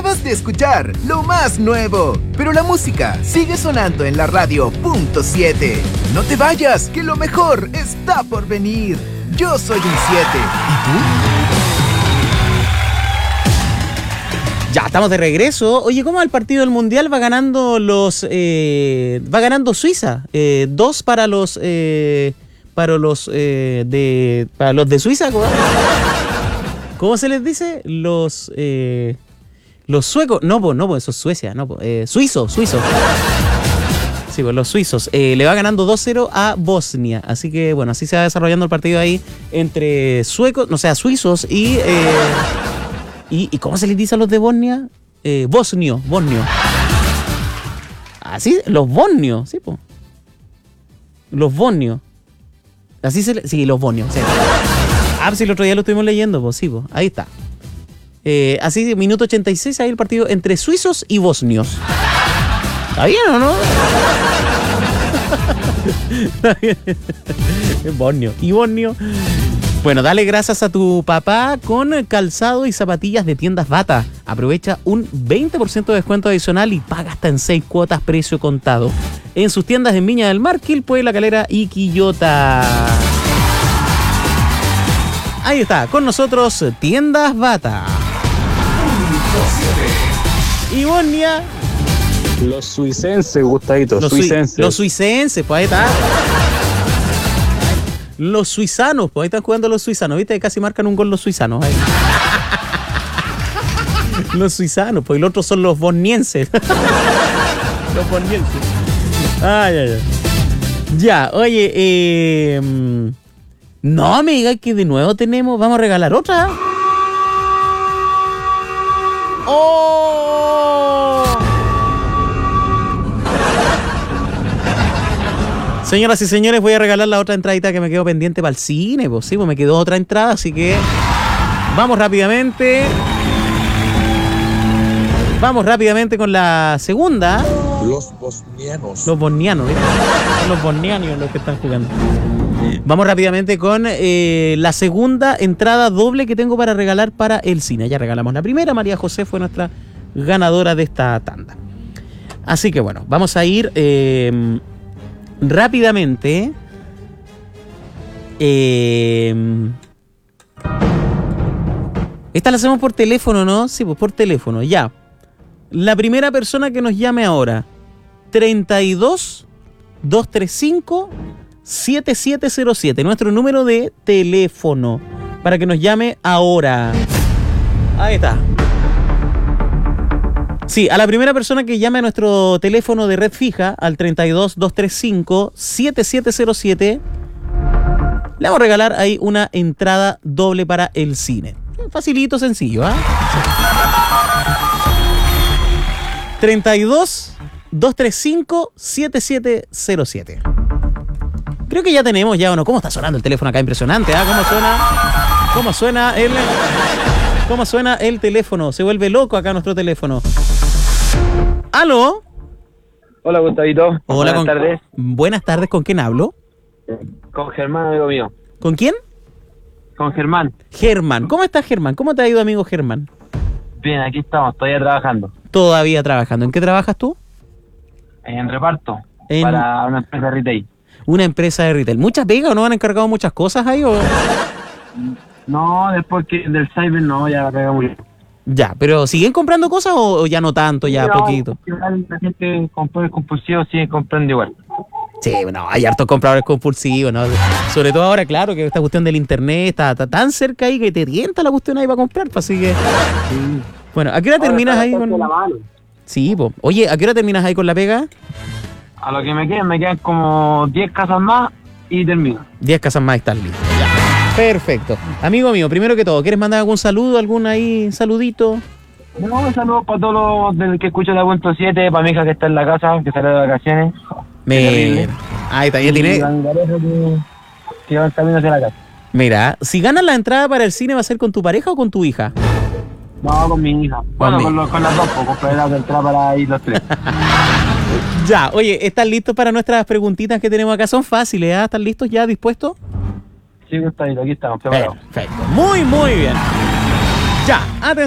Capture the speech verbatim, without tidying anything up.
Acabas de escuchar lo más nuevo, pero la música sigue sonando en la radio punto siete. No te vayas, que lo mejor está por venir. Yo soy un siete. ¿Y tú? Ya, estamos de regreso. Oye, ¿cómo va el partido del Mundial? Va ganando los... Eh, va ganando Suiza. Eh, dos para los... Eh, para los eh, de... Para los de Suiza. ¿Cómo, ¿Cómo se les dice? Los... Eh, los suecos. No, pues, no, pues eso es Suecia. No, pues, eh, suizo, suizo. Sí, pues los suizos. Eh, le va ganando dos cero a Bosnia. Así que, bueno, así se va desarrollando el partido ahí entre suecos, no sea, suizos y... Eh, ¿Y, ¿Y cómo se les dice a los de Bosnia? Eh, bosnio, bosnio. Así, los bosnios, sí, po. Los bosnios. Así se le... Sí, los bosnios, sí. Ah, pues el otro día lo estuvimos leyendo, pues sí, pues. Ahí está. Eh, así, minuto ochenta y seis, ahí el partido entre suizos y bosnios. ¿Está bien o no? ¿Está bien? Bosnio. Y bosnio... Bueno, dale gracias a tu papá con calzado y zapatillas de tiendas Bata. Aprovecha un veinte por ciento de descuento adicional y paga hasta en seis cuotas precio contado. En sus tiendas en Viña del Mar, Quilpué, La Calera y Quillota. Ahí está, con nosotros Tiendas Bata. Y Bosnia. Los suicenses, Gustavito, los suicenses. Los suicenses, pues ahí está. Los suizanos, pues ahí están jugando los suizanos, ¿viste? Casi marcan un gol los suizanos. Ahí. Los suizanos, pues el otro son los bosnienses. Los bosnienses. Ay, ay, ay. Ya, oye, eh, no me digas que de nuevo tenemos, vamos a regalar otra. ¡Oh! Señoras y señores, voy a regalar la otra entradita que me quedó pendiente para el cine. Pues sí, pues me quedó otra entrada, así que vamos rápidamente. Vamos rápidamente con la segunda. Los bosnianos. Los bosnianos, ¿viste? Son los bosnianos los que están jugando. Vamos rápidamente con eh, la segunda entrada doble que tengo para regalar para el cine. Ya regalamos la primera, María José fue nuestra ganadora de esta tanda. Así que bueno, vamos a ir... Eh, rápidamente eh, esta la hacemos por teléfono, ¿no? Sí, pues por teléfono, ya. La primera persona que nos llame ahora treinta y dos, doscientos treinta y cinco, setenta y siete cero siete, nuestro número de teléfono para que nos llame ahora. Ahí está. Sí, a la primera persona que llame a nuestro teléfono de red fija, al treinta y dos, doscientos treinta y cinco, setenta y siete cero siete, le vamos a regalar ahí una entrada doble para el cine. Facilito, sencillo, ¿ah? ¿eh? treinta y dos, doscientos treinta y cinco, setenta y siete cero siete. Creo que ya tenemos, ya o no. ¿Cómo está sonando el teléfono acá? Impresionante, ¿ah? ¿eh? ¿Cómo suena? ¿Cómo suena el... ¿Cómo suena el teléfono? Se vuelve loco acá nuestro teléfono. ¿Aló? Hola, Gustavito. Hola, buenas con... tardes. Buenas tardes, ¿con quién hablo? Con Germán, amigo mío. ¿Con quién? Con Germán. Germán. ¿Cómo estás, Germán? ¿Cómo te ha ido, amigo Germán? Bien, aquí estamos, todavía trabajando. Todavía trabajando. ¿En qué trabajas tú? En reparto, en... para una empresa de retail. Una empresa de retail. ¿Muchas pegas o no han encargado muchas cosas ahí? O... No, después que del cyber no, ya pega muy bien. Ya, pero ¿siguen comprando cosas o, o ya no tanto, ya no, poquito? La gente compradores compulsivos sigue comprando igual. Sí, bueno, hay hartos compradores compulsivos, ¿no? Sobre todo ahora, claro, que esta cuestión del internet está, está tan cerca ahí que te tienta la cuestión ahí para comprar, pues, así que... Sí. Bueno, ¿a qué hora terminas ahí con...? Sí, pues. Oye, ¿a qué hora terminas ahí con la pega? A lo que me quedan, me quedan como diez casas más y termino. diez casas más y estás listo. Ya. Perfecto. Amigo mío, primero que todo, ¿quieres mandar algún saludo, algún ahí saludito? No, un saludo para todos los del que escuchan la punto siete, para mi hija que está en la casa, que sale de vacaciones. Mira, ahí también tiene... Que, que van camino hacia la casa. Mira, si ganas la entrada para el cine, ¿va a ser con tu pareja o con tu hija? No, con mi hija. Con Bueno, mi... con, los, con las dos, pues, compraré la entrada para ir los tres. Ya, oye, ¿están listos para nuestras preguntitas que tenemos acá? Son fáciles, ¿eh? ¿Están listos ya, dispuestos? Sí, Gustavito, aquí estamos, preparados. Perfecto, muy, muy bien. Ya, atención.